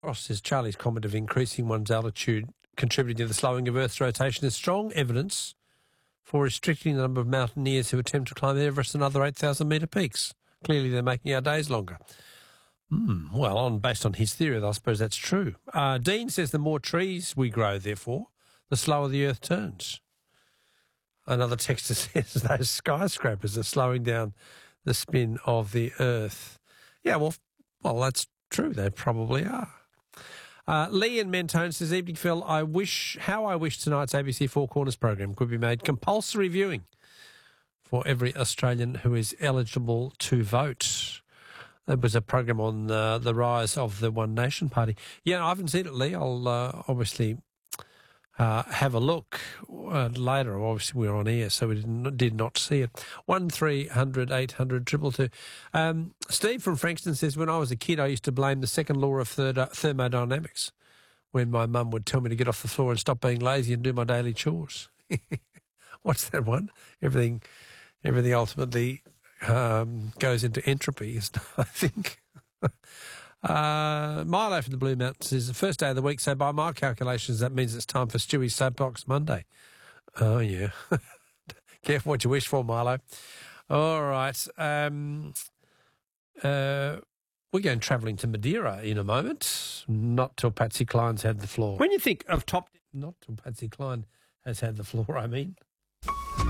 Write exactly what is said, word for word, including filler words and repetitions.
Ross says Charlie's comment of increasing one's altitude contributing to the slowing of Earth's rotation is strong evidence for restricting the number of mountaineers who attempt to climb Everest and other eight thousand metre peaks. Clearly they're making our days longer. Mm, well, on based on his theory, I suppose that's true. Uh, Dean says the more trees we grow, therefore, the slower the Earth turns. Another texter says those skyscrapers are slowing down the spin of the Earth. Yeah, well, well, that's true. They probably are. Uh, Lee in Mentone says, evening, Phil, I wish, how I wish tonight's A B C Four Corners program could be made compulsory viewing for every Australian who is eligible to vote. There was a program on uh, the rise of the One Nation Party. Yeah, I haven't seen it, Lee. I'll uh, obviously uh, have a look uh, later. Obviously, we were on air, so we did, did not see it. one three hundred eight hundred two two two. Um, Steve from Frankston says, when I was a kid, I used to blame the second law of third, thermodynamics when my mum would tell me to get off the floor and stop being lazy and do my daily chores. What's that one? Everything, everything ultimately um, goes into entropy, I think. uh, Milo from the Blue Mountains is the first day of the week, so by my calculations, that means it's time for Stewie's Soapbox Monday. Oh, yeah. Careful what you wish for, Milo. All right. Um, uh, we're going travelling to Madeira in a moment, not till Patsy Cline's had the floor. When you think of top... Not till Patsy Cline has had the floor, I mean.